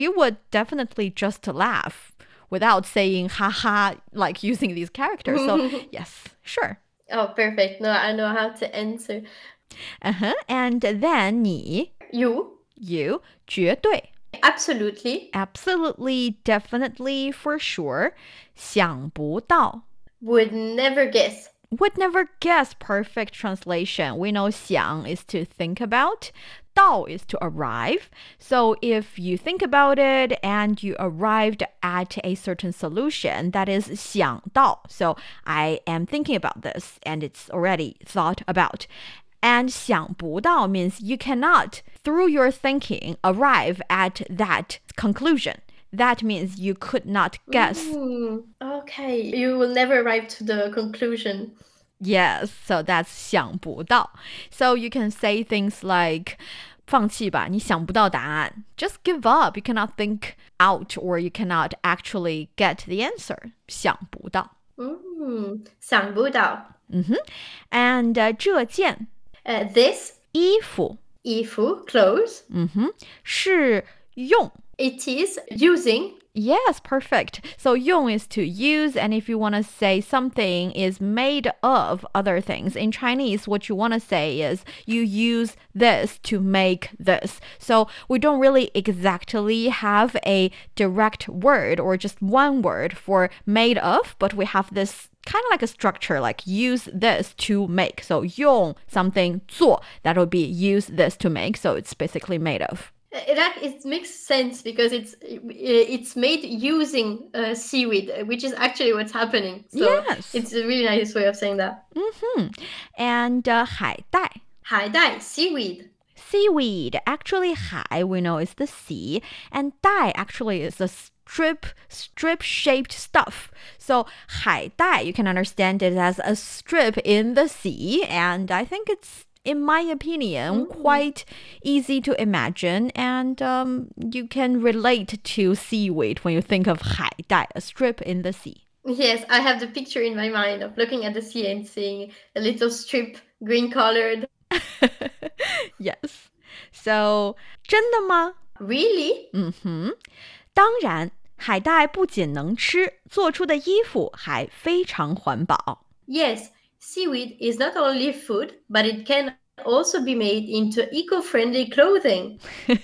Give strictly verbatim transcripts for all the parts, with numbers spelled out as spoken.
you would definitely just laugh without saying haha, like using these characters. So yes, sure. Oh, perfect. No, I know how to answer. Uh-huh. And then 你 You? you 绝对 Absolutely. absolutely, definitely, for sure 想不到 Would never guess. would never guess. Perfect translation. We know 想 is to think about. 到 is to arrive. So if you think about it and you arrived at a certain solution, that is 想到. So I am thinking about this and it's already thought about. And 想不到 means you cannot, through your thinking, arrive at that conclusion. That means you could not guess. Mm, okay, you will never arrive to the conclusion. Yes, so that's 想不到. So you can say things like 放弃吧，你想不到答案. Just give up. You cannot think out or you cannot actually get the answer. 想不到. Mm, 想不到. Mm-hmm. And uh, 这件 Uh, this 衣服衣服 clothes. Mm-hmm. 是用 It is using. Yes, perfect. So 用 is to use, and if you want to say something is made of other things, in Chinese, what you want to say is you use this to make this. So we don't really exactly have a direct word or just one word for made of, but we have this kind of like a structure, like use this to make. So 用 something 做, that would be use this to make. So it's basically made of. It, it makes sense because it's it's made using uh, seaweed, which is actually what's happening. So yes. It's a really nice way of saying that. Mm-hmm. And uh, 海带. 海带 seaweed. Seaweed. Actually, 海 we know is the sea, and 带 actually is a strip strip shaped stuff. So 海带 you can understand it as a strip in the sea, and I think it's, in my opinion, mm-hmm. quite easy to imagine, and um, you can relate to seaweed when you think of 海带, a strip in the sea. Yes, I have the picture in my mind of looking at the sea and seeing a little strip, green colored. Yes. So, 真的吗? Really? 嗯哼，当然，海带不仅能吃，做出的衣服还非常环保。 Yes. Seaweed is not only food, but it can also be made into eco-friendly clothing.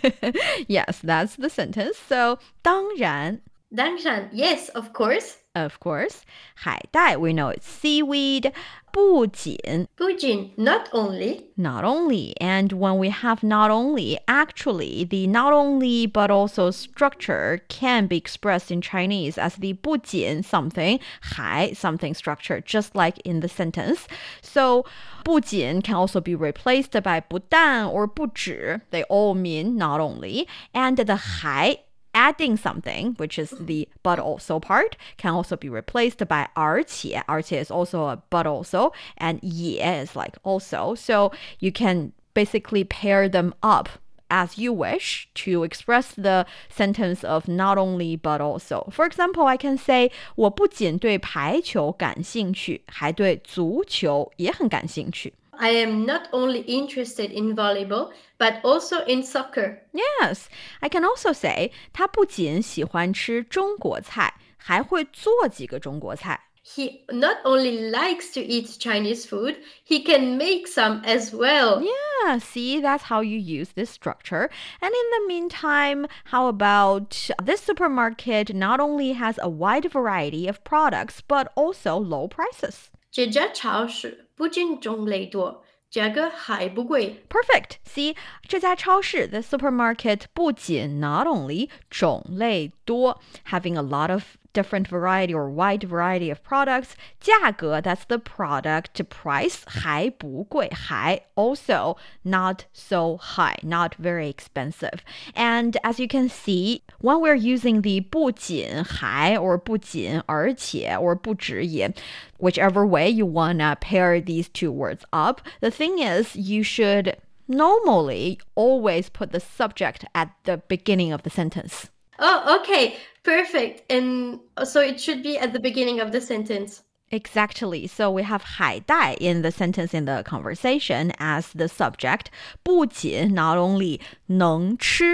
Yes, that's the sentence. So, 当然. 当然, yes, of course. Of course. 海带, we know it's seaweed. 不仅. 不仅, not only. Not only. And when we have not only, actually, the not only but also structure can be expressed in Chinese as the 不仅 something, 还 something structure, just like in the sentence. So, 不仅 can also be replaced by 不但 or 不止. They all mean not only. And the 还, adding something, which is the but also part, can also be replaced by 而且. 而且 is also a but also, and 也 is like also. So you can basically pair them up as you wish to express the sentence of not only but also. For example, I can say 我不仅对排球感兴趣，还对足球也很感兴趣。 I am not only interested in volleyball, but also in soccer. Yes, I can also say 他不仅喜欢吃中国菜，还会做几个中国菜。 He not only likes to eat Chinese food, he can make some as well. Yeah, see, that's how you use this structure. And in the meantime, how about this supermarket not only has a wide variety of products, but also low prices? 这家超市不仅种类多，价格还不贵。 Perfect. See, 这家超市 the supermarket 不仅 not only 种类多 having a lot of different variety or wide variety of products. 价格 that's the product price 还不贵还 also not so high, not very expensive. And as you can see, when we're using the 不仅还 or 不仅而且 or 不止也, whichever way you wanna pair these two words up, the thing is you should normally always put the subject at the beginning of the sentence. Oh, okay, perfect. And so it should be at the beginning of the sentence. Exactly. So we have 海带 in the sentence in the conversation as the subject. 不仅 not only 能吃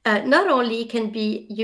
uh, not only can be